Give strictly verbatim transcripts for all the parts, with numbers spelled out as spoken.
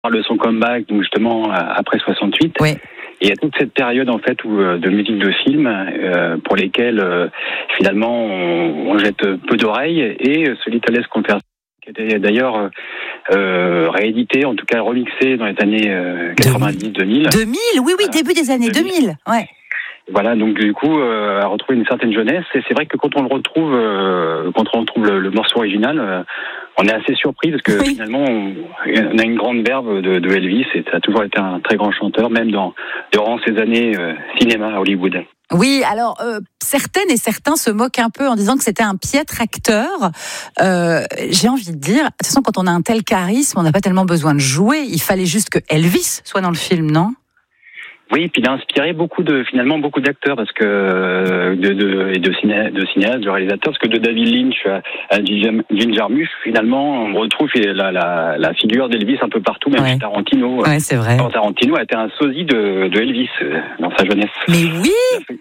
de son comeback, donc justement après soixante-huit. Oui. Et il y a toute cette période en fait où, de musique de film euh, pour lesquelles euh, finalement on, on jette peu d'oreilles, et ce Little Less Conversation, qui était d'ailleurs euh, réédité, en tout cas remixé dans les années euh, quatre-vingt-dix deux mille. deux mille, oui, oui, début des années deux mille, ouais. Voilà, donc du coup, euh, à retrouver une certaine jeunesse. Et c'est vrai que quand on le retrouve, euh, quand on retrouve le, le morceau original, euh, on est assez surpris parce que oui. finalement, on, on a une grande verve de, de Elvis, et ça a toujours été un très grand chanteur, même dans, durant ses années euh, cinéma à Hollywood. Oui, alors euh, certaines et certains se moquent un peu en disant que c'était un piètre acteur. Euh, j'ai envie de dire, de toute façon, quand on a un tel charisme, on n'a pas tellement besoin de jouer. Il fallait juste que Elvis soit dans le film, non ? Oui, puis il a inspiré beaucoup de, finalement, beaucoup d'acteurs, parce que, de, de, et de, ciné, de cinéastes, de réalisateurs, parce que de David Lynch à, à Jim Jarmusch, finalement, on retrouve la, la, la figure d'Elvis un peu partout, même ouais. chez Tarantino. Ouais, c'est vrai. Tarantino a été un sosie de, de Elvis dans sa jeunesse. Mais oui!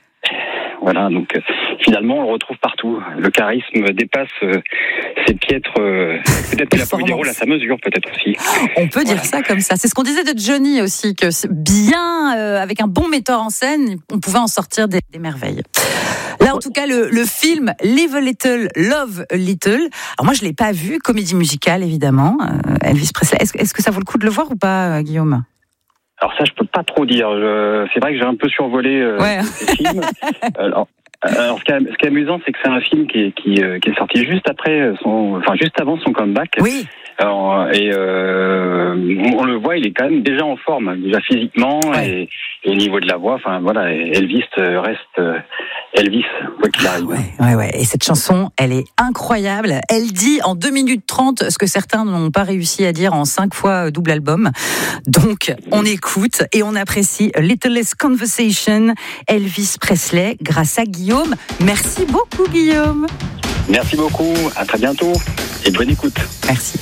Voilà, donc finalement on le retrouve partout. Le charisme dépasse euh, ses piètres. Euh, peut-être qu'il a pu des rôles à sa mesure, peut-être aussi. On peut dire voilà. ça comme ça. C'est ce qu'on disait de Johnny aussi, que bien euh, avec un bon metteur en scène, on pouvait en sortir des, des merveilles. Là, en tout cas, le, le film Live a Little, Love a Little. Alors moi, je l'ai pas vu, comédie musicale évidemment. Euh, Elvis Presley. Est-ce, est-ce que ça vaut le coup de le voir ou pas, euh, Guillaume ? Alors ça, je peux pas trop dire. Je, c'est vrai que j'ai un peu survolé euh, ouais. ces films. Alors, alors ce, qui est, ce qui est amusant, c'est que c'est un film qui est, qui, euh, qui est sorti juste après son, enfin juste avant son comeback. Oui. Alors, et euh, on le voit, il est quand même déjà en forme, déjà physiquement ouais. et, et au niveau de la voix. Enfin voilà, Elvis reste Elvis quoi qu'il arrive. Ouais, ouais, ouais. Et cette chanson, elle est incroyable. Elle dit en deux minutes trente ce que certains n'ont pas réussi à dire en cinq fois double album. Donc on écoute et on apprécie Little Less Conversation, Elvis Presley, grâce à Guillaume. Merci beaucoup, Guillaume. Merci beaucoup. À très bientôt et bonne écoute. Merci.